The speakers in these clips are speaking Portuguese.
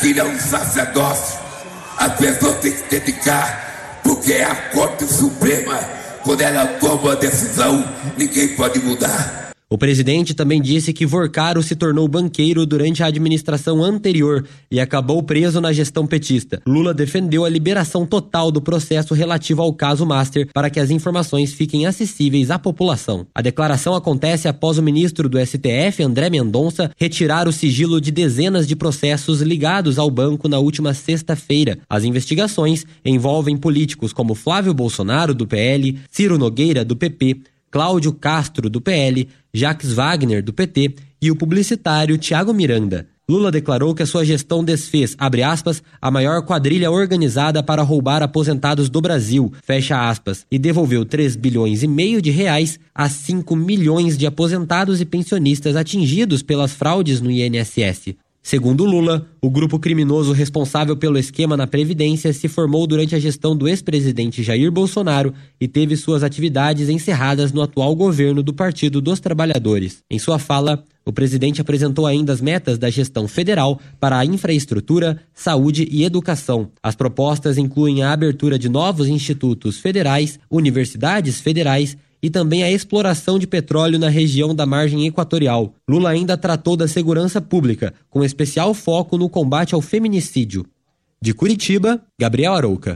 que não é um sacerdócio. A pessoa tem que se dedicar, porque é a Corte Suprema. Quando ela toma a decisão, ninguém pode mudar. O presidente também disse que Vorcaro se tornou banqueiro durante a administração anterior e acabou preso na gestão petista. Lula defendeu a liberação total do processo relativo ao caso Master para que as informações fiquem acessíveis à população. A declaração acontece após o ministro do STF, André Mendonça, retirar o sigilo de dezenas de processos ligados ao banco na última sexta-feira. As investigações envolvem políticos como Flávio Bolsonaro, do PL, Ciro Nogueira, do PP, Cláudio Castro, do PL, Jacques Wagner, do PT, e o publicitário Thiago Miranda. Lula declarou que a sua gestão desfez, abre aspas, a maior quadrilha organizada para roubar aposentados do Brasil, fecha aspas, e devolveu 3,5 bilhões de reais a 5 milhões de aposentados e pensionistas atingidos pelas fraudes no INSS. Segundo Lula, o grupo criminoso responsável pelo esquema na Previdência se formou durante a gestão do ex-presidente Jair Bolsonaro e teve suas atividades encerradas no atual governo do Partido dos Trabalhadores. Em sua fala, o presidente apresentou ainda as metas da gestão federal para a infraestrutura, saúde e educação. As propostas incluem a abertura de novos institutos federais, universidades federais e também a exploração de petróleo na região da margem equatorial. Lula ainda tratou da segurança pública, com especial foco no combate ao feminicídio. De Curitiba, Gabriel Arouca.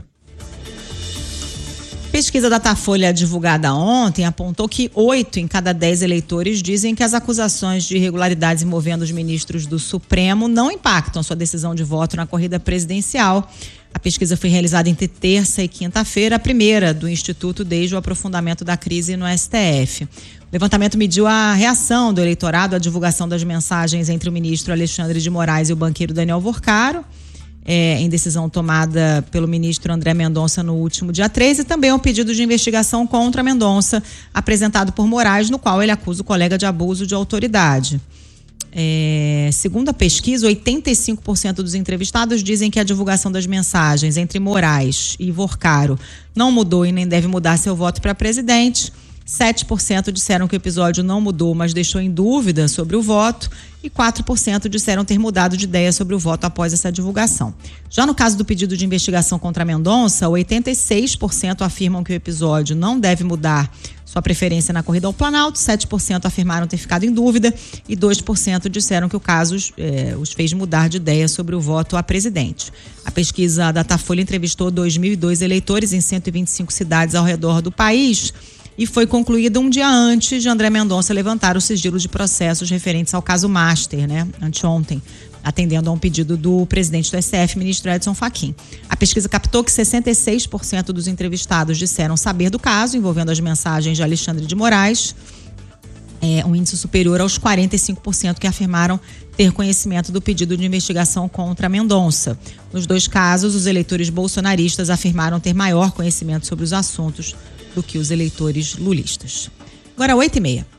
Pesquisa Datafolha divulgada ontem apontou que 8 em cada 10 eleitores dizem que as acusações de irregularidades envolvendo os ministros do Supremo não impactam sua decisão de voto na corrida presidencial. A pesquisa foi realizada entre terça e quinta-feira, a primeira do Instituto desde o aprofundamento da crise no STF. O levantamento mediu a reação do eleitorado à divulgação das mensagens entre o ministro Alexandre de Moraes e o banqueiro Daniel Vorcaro, em decisão tomada pelo ministro André Mendonça no último dia 3, e também um pedido de investigação contra Mendonça, apresentado por Moraes, no qual ele acusa o colega de abuso de autoridade. Segundo a pesquisa, 85% dos entrevistados dizem que a divulgação das mensagens entre Moraes e Vorcaro não mudou e nem deve mudar seu voto para presidente. 7% disseram que o episódio não mudou, mas deixou em dúvida sobre o voto, e 4% disseram ter mudado de ideia sobre o voto após essa divulgação. Já no caso do pedido de investigação contra Mendonça, 86% afirmam que o episódio não deve mudar sua preferência na corrida ao Planalto, 7% afirmaram ter ficado em dúvida e 2% disseram que o caso os fez mudar de ideia sobre o voto a presidente. A pesquisa Datafolha entrevistou 2.002 eleitores em 125 cidades ao redor do país e foi concluída um dia antes de André Mendonça levantar o sigilo de processos referentes ao caso Master, anteontem, atendendo a um pedido do presidente do STF, ministro Edson Fachin. A pesquisa captou que 66% dos entrevistados disseram saber do caso envolvendo as mensagens de Alexandre de Moraes, um índice superior aos 45% que afirmaram ter conhecimento do pedido de investigação contra Mendonça. Nos dois casos, os eleitores bolsonaristas afirmaram ter maior conhecimento sobre os assuntos do que os eleitores lulistas. Agora 8h30.